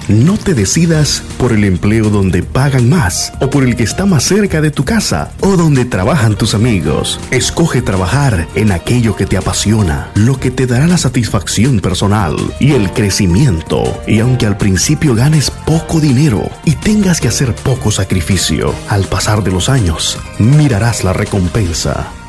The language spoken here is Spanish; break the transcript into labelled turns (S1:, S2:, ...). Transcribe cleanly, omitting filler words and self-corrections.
S1: No te decidas por el empleo donde pagan más o por el que está más cerca de tu casa o donde trabajan tus amigos. Escoge trabajar en aquello que te apasiona, lo que te dará la satisfacción personal y el crecimiento. Y aunque al principio ganes poco dinero y tengas que hacer poco sacrificio, al pasar de los años mirarás la recompensa.